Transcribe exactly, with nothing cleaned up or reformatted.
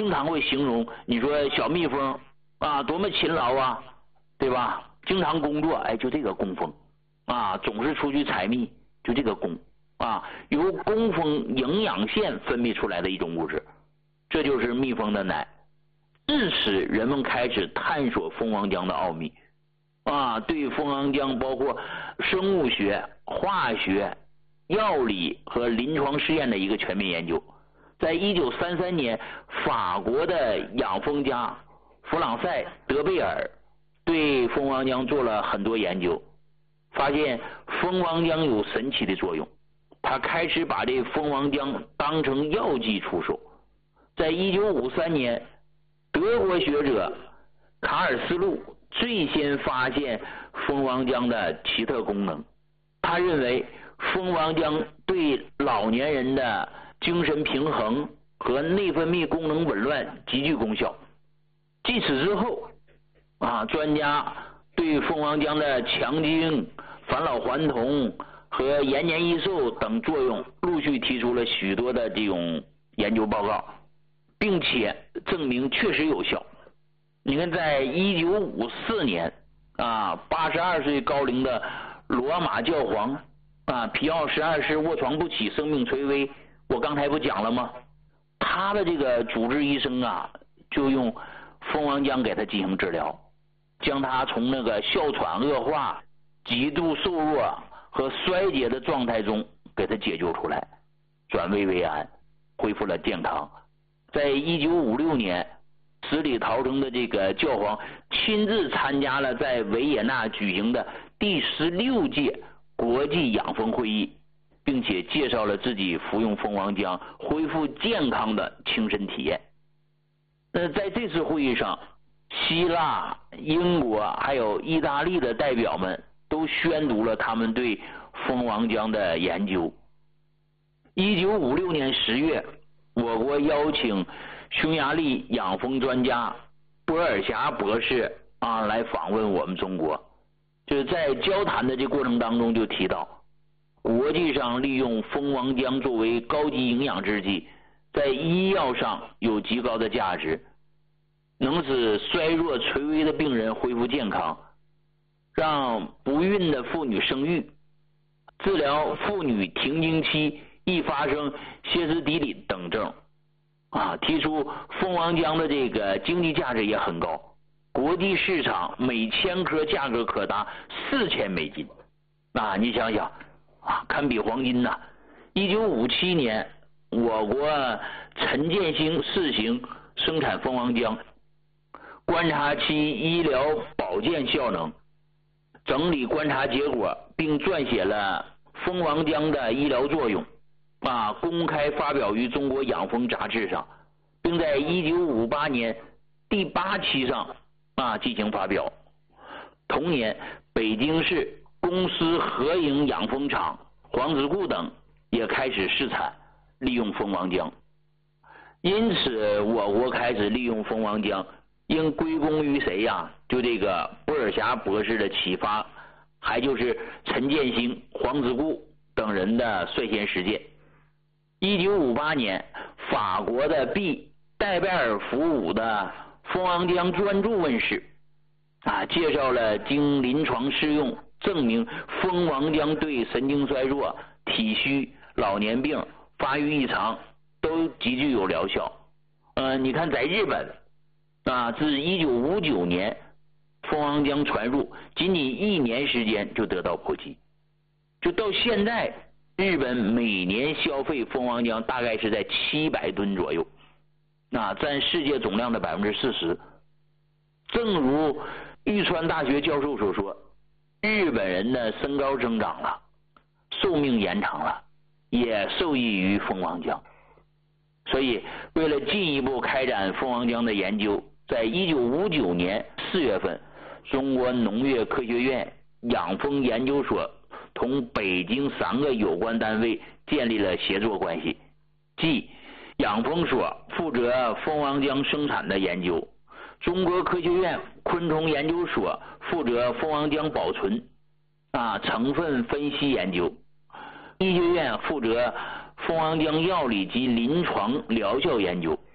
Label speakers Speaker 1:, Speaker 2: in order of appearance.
Speaker 1: 经常会形容，你说小蜜蜂啊，多么勤劳啊，对吧？经常工作，哎，就这个工蜂啊，总是出去采蜜，就这个工啊，由工蜂营养腺分泌出来的一种物质，这就是蜜蜂的奶。自此，人们开始探索蜂王浆的奥秘啊，对蜂王浆包括生物学、化学、药理和临床试验的一个全面研究。在一九三三年，法国的养蜂家弗朗塞·德贝尔对蜂王浆做了很多研究，发现蜂王浆有神奇的作用。他开始把这蜂王浆当成药剂出售。在一九五三年，德国学者卡尔斯路最先发现蜂王浆的奇特功能。他认为蜂王浆对老年人的精神平衡和内分泌功能紊乱极具功效。继此之后啊，专家对蜂王浆的强精、返老还童和延年益寿等作用陆续提出了许多的这种研究报告，并且证明确实有效。你看，在一九五四年啊，八十二岁高龄的罗马教皇啊，皮奥十二世卧床不起，生命垂危，我刚才不讲了吗？他的这个主治医生啊，就用蜂王浆给他进行治疗，将他从那个哮喘恶化、极度瘦弱和衰竭的状态中给他解救出来，转危为安，恢复了健康。在一九五六年，死里逃生的这个教皇亲自参加了在维也纳举行的第十六届国际养蜂会议，并且介绍了自己服用蜂王浆恢复健康的亲身体验。那在这次会议上，希腊、英国还有意大利的代表们都宣读了他们对蜂王浆的研究。一九五六年十月，我国邀请匈牙利养蜂专家波尔霞博士啊来访问我们中国。就是在交谈的这过程当中就提到，国际上利用蜂王浆作为高级营养制剂，在医药上有极高的价值，能使衰弱垂危的病人恢复健康，让不孕的妇女生育，治疗妇女停经期易发生歇斯底里等症啊，提出蜂王浆的这个经济价值也很高，国际市场每千颗价格可达四千美金啊，你想想啊，堪比黄金呐！一九五七年，我国陈建兴试行生产蜂王浆，观察其医疗保健效能，整理观察结果，并撰写了蜂王浆的医疗作用啊，公开发表于中国养蜂杂志上，并在一九五八年第八期上啊进行发表。同年，北京市公司合营养蜂场、黄子固等也开始试产利用蜂王浆。因此，我国开始利用蜂王浆，应归功于谁呀？就这个波尔霞博士的启发，还就是陈建兴、黄子固等人的率先实践。一九五八年，法国的 B 戴贝尔福伍的蜂王浆专著问世啊，介绍了经临床试用证明蜂王浆对神经衰弱、体虚、老年病、发育异常都极具有疗效。呃，你看在日本啊，自一九五九年蜂王浆传入，仅仅一年时间就得到普及，就到现在，日本每年消费蜂王浆大概是在七百吨左右，那占世界总量的百分之四十。正如玉川大学教授所说，日本人的身高增长了，寿命延长了，也受益于蜂王浆。所以，为了进一步开展蜂王浆的研究，在一九五九年四月份，中国农业科学院养蜂研究所同北京三个有关单位建立了协作关系，即养蜂所负责蜂王浆生产的研究，中国科学院昆虫研究所负责蜂王浆保存啊成分分析研究，医学院负责蜂王浆药理及临床疗效研究。